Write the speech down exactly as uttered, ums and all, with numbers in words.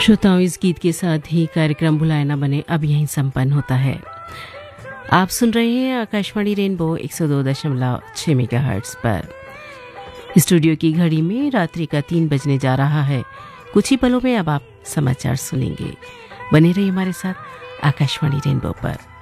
श्रोताओं, इस गीत के साथ ही कार्यक्रम भुलाए ना बने अब यहीं संपन्न होता है। आप सुन रहे हैं आकाशवाणी रेनबो एक सौ दो दशमलव छह मेगाहर्ट्ज पर। स्टूडियो की घड़ी में रात्रि का तीन बजने जा रहा है। कुछ ही पलों में अब आप समाचार सुनेंगे। बने रहिए हमारे साथ आकाशवाणी रेनबो पर।